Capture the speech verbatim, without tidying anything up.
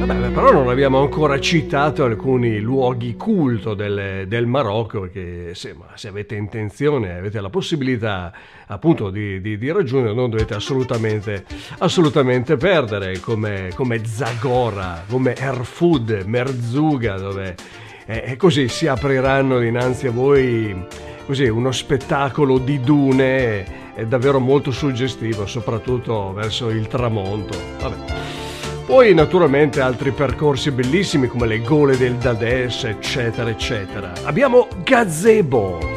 Vabbè, però non abbiamo ancora citato alcuni luoghi culto del, del Marocco che se, se avete intenzione, avete la possibilità appunto di, di, di raggiungere, non dovete assolutamente, assolutamente perdere, come, come Zagora, come Erfoud, Merzouga, dove eh, così si apriranno dinanzi a voi così uno spettacolo di dune è davvero molto suggestivo, soprattutto verso il tramonto. Vabbè. Poi naturalmente altri percorsi bellissimi come le gole del Dades, eccetera eccetera. Abbiamo Gazebo.